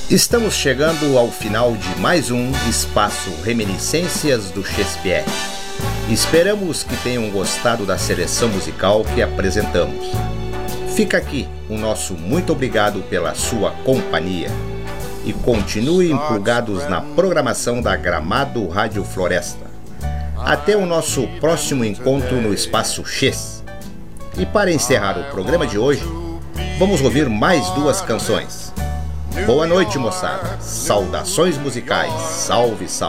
Estamos chegando ao final de mais um Espaço Reminiscências do Shakespeare. Esperamos que tenham gostado da seleção musical que apresentamos. Fica aqui o nosso muito obrigado pela sua companhia e continuem plugados na programação da Gramado Rádio Floresta. Até o nosso próximo encontro no Espaço X. E para encerrar o programa de hoje, vamos ouvir mais duas canções. Boa noite, moçada. Saudações musicais. Salve, salve.